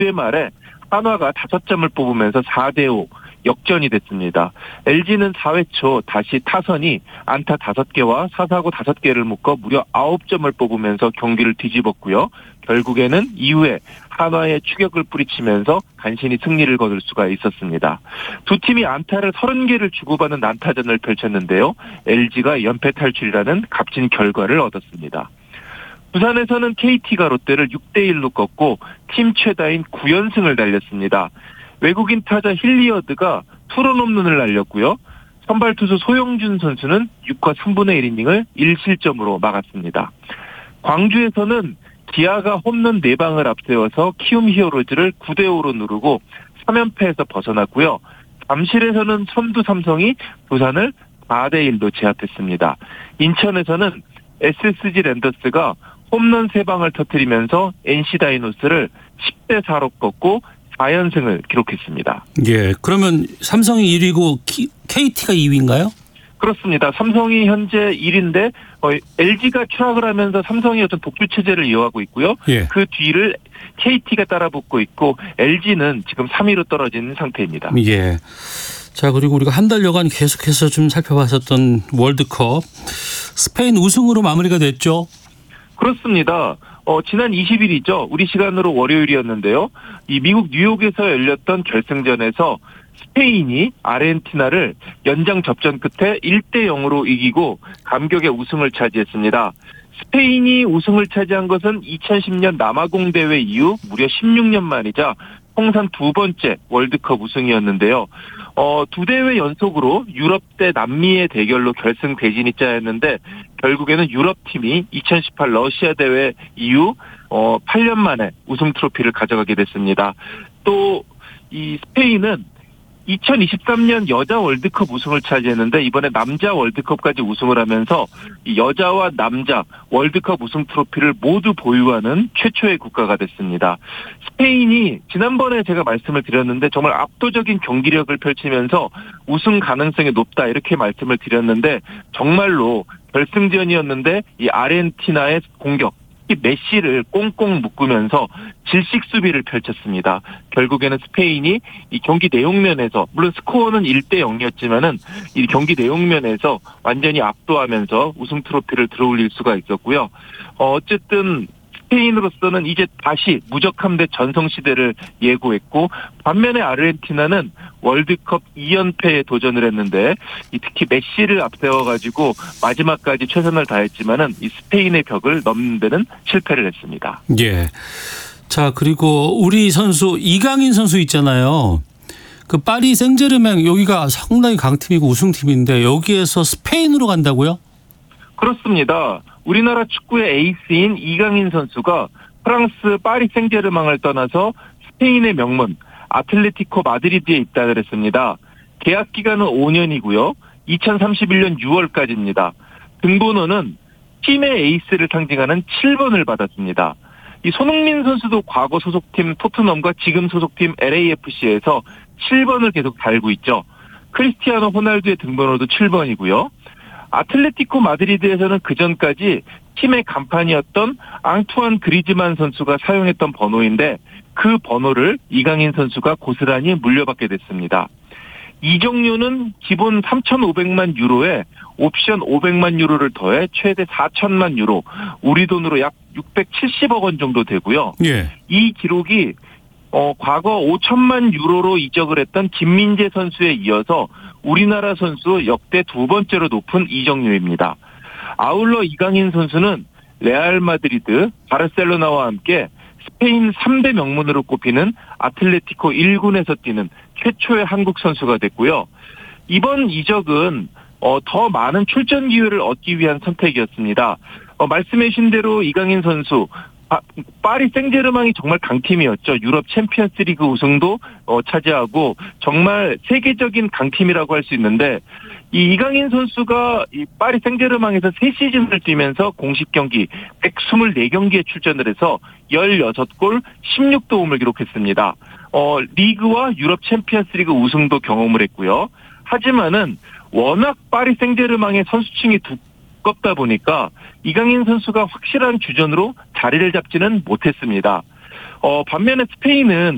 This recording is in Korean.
2회 말에 한화가 5점을 뽑으면서 4대5 역전이 됐습니다. LG는 4회 초 다시 타선이 안타 5개와 사사구 5개를 묶어 무려 9점을 뽑으면서 경기를 뒤집었고요. 결국에는 이후에 한화의 추격을 뿌리치면서 간신히 승리를 거둘 수가 있었습니다. 두 팀이 안타를 30개를 주고받는 난타전을 펼쳤는데요. LG가 연패 탈출이라는 값진 결과를 얻었습니다. 부산에서는 KT가 롯데를 6대1로 꺾고 팀 최다인 9연승을 달렸습니다. 외국인 타자 힐리어드가 투런 홈런을 날렸고요. 선발 투수 소영준 선수는 6과 3분의 1이닝을 1실점으로 막았습니다. 광주에서는 기아가 홈런 4방을 앞세워서 키움 히어로즈를 9대5로 누르고 3연패에서 벗어났고요. 잠실에서는 선두 삼성이 부산을 4대1로 제압했습니다. 인천에서는 SSG 랜더스가 홈런 3방을 터뜨리면서 NC 다이노스를 10대4로 꺾고 4연승을 기록했습니다. 예, 그러면 삼성이 1위고 KT가 2위인가요? 그렇습니다. 삼성이 현재 1위인데 LG가 추락을 하면서 삼성이 어떤 독주 체제를 이어가고 있고요. 예. 그 뒤를 KT가 따라붙고 있고 LG는 지금 3위로 떨어진 상태입니다. 예. 자, 그리고 우리가 한 달여간 계속해서 좀 살펴봤었던 월드컵 스페인 우승으로 마무리가 됐죠. 그렇습니다. 지난 20일이죠. 우리 시간으로 월요일이었는데요. 이 미국 뉴욕에서 열렸던 결승전에서 스페인이 아르헨티나를 연장 접전 끝에 1대0으로 이기고 감격의 우승을 차지했습니다. 스페인이 우승을 차지한 것은 2010년 남아공 대회 이후 무려 16년 만이자 통산 2번째 월드컵 우승이었는데요. 2대회 연속으로 유럽 대 남미의 대결로 결승 대진이 짜였는데 결국에는 유럽팀이 2018 러시아 대회 이후 8년 만에 우승 트로피를 가져가게 됐습니다. 또 이 스페인은 2023년 여자 월드컵 우승을 차지했는데 이번에 남자 월드컵까지 우승을 하면서 이 여자와 남자 월드컵 우승 트로피를 모두 보유하는 최초의 국가가 됐습니다. 스페인이 지난번에 제가 말씀을 드렸는데 정말 압도적인 경기력을 펼치면서 우승 가능성이 높다 이렇게 말씀을 드렸는데 정말로 결승전이었는데 이 아르헨티나의 공격 메시를 꽁꽁 묶으면서 질식 수비를 펼쳤습니다. 결국에는 스페인이 이 경기 내용면에서 물론 스코어는 1대0이었지만은 이 경기 내용면에서 완전히 압도하면서 우승 트로피를 들어올릴 수가 있었고요. 어쨌든 스페인으로서는 이제 다시 무적함대 전성시대를 예고했고 반면에 아르헨티나는 월드컵 2연패에 도전을 했는데 특히 메시를 앞세워가지고 마지막까지 최선을 다했지만은 이 스페인의 벽을 넘는 데는 실패를 했습니다. 예. 자, 그리고 우리 선수 이강인 선수 있잖아요. 그 파리 생제르맹 여기가 상당히 강팀이고 우승팀인데 여기에서 스페인으로 간다고요? 그렇습니다. 우리나라 축구의 에이스인 이강인 선수가 프랑스 파리 생제르맹을 떠나서 스페인의 명문 아틀레티코 마드리드에 입단을 했습니다. 계약 기간은 5년이고요. 2031년 6월까지입니다. 등번호는 팀의 에이스를 상징하는 7번을 받았습니다. 이 손흥민 선수도 과거 소속팀 토트넘과 지금 소속팀 LAFC에서 7번을 계속 달고 있죠. 크리스티아노 호날두의 등번호도 7번이고요. 아틀레티코 마드리드에서는 그전까지 팀의 간판이었던 앙투안 그리즈만 선수가 사용했던 번호인데 그 번호를 이강인 선수가 고스란히 물려받게 됐습니다. 이적료는 기본 3,500만 유로에 옵션 500만 유로를 더해 최대 4,000만 유로, 우리 돈으로 약 670억 원 정도 되고요. 예. 이 기록이 과거 5천만 유로로 이적을 했던 김민재 선수에 이어서 우리나라 선수 역대 2번째로 높은 이적료입니다. 아울러 이강인 선수는 레알 마드리드, 바르셀로나와 함께 스페인 3대 명문으로 꼽히는 아틀레티코 1군에서 뛰는 최초의 한국 선수가 됐고요. 이번 이적은 더 많은 출전 기회를 얻기 위한 선택이었습니다. 말씀해 주신 대로 이강인 선수 파리 생제르맹이 정말 강팀이었죠. 유럽 챔피언스 리그 우승도 차지하고 정말 세계적인 강팀이라고 할 수 있는데 이 이강인 선수가 이 파리 생제르맹에서 3시즌을 뛰면서 공식 경기 124경기에 출전을 해서 16골 16도움을 기록했습니다. 리그와 유럽 챔피언스 리그 우승도 경험을 했고요. 하지만은 워낙 파리 생제르맹의 선수층이 두껍다 보니까 이강인 선수가 확실한 주전으로 자리를 잡지는 못했습니다. 반면에 스페인은